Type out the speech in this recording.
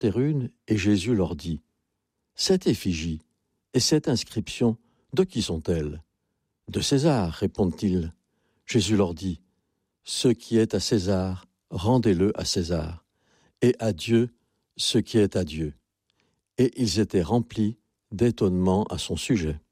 apportèrent une, et Jésus leur dit : « Cette effigie et cette inscription, de qui sont-elles ? » ?»« De César, répondent-ils. Jésus leur dit : « Ce qui est à César, rendez-le à César, et à Dieu ce qui est à Dieu. » Et ils étaient remplis d'étonnement à son sujet.